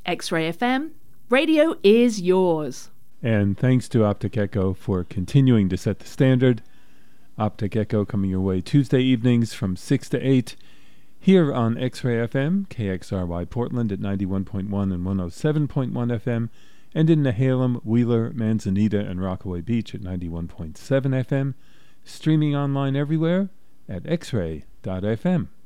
X-Ray FM, radio is yours. And thanks to Optic Echo for continuing to set the standard. Optic Echo coming your way Tuesday evenings from 6 to 8 here on X-Ray FM, KXRY Portland at 91.1 and 107.1 FM, and in Nehalem, Wheeler, Manzanita, and Rockaway Beach at 91.7 FM, streaming online everywhere at xray.fm.